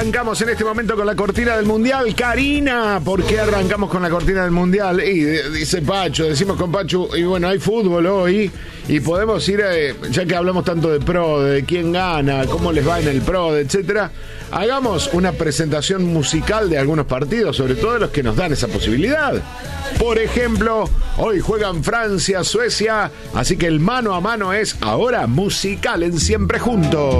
arrancamos en este momento con la cortina del Mundial. Karina, ¿por qué arrancamos con la cortina del Mundial? Y dice Pacho, decimos con Pacho, y bueno, hay fútbol hoy y podemos ir, ya que hablamos tanto de pro, de quién gana, cómo les va en el pro, etcétera, hagamos una presentación musical de algunos partidos, sobre todo de los que nos dan esa posibilidad. Por ejemplo, hoy juegan Francia, Suecia, así que el mano a mano es ahora musical en Siempre Juntos.